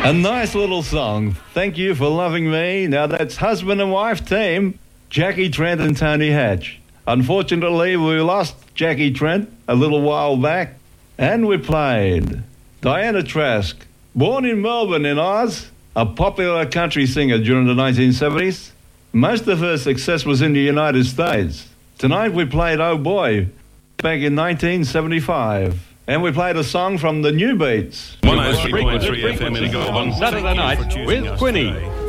A nice little song. Thank you for loving me. Now that's husband and wife team, Jackie Trent and Tony Hatch. Unfortunately, we lost Jackie Trent a little while back, and we played Diana Trask, born in Melbourne in Oz, a popular country singer during the 1970s. Most of her success was in the United States. Tonight we played Oh Boy, back in 1975. And we played a song from the New Beats. 103.3 FM in Goulburn. Saturday night with Quinny.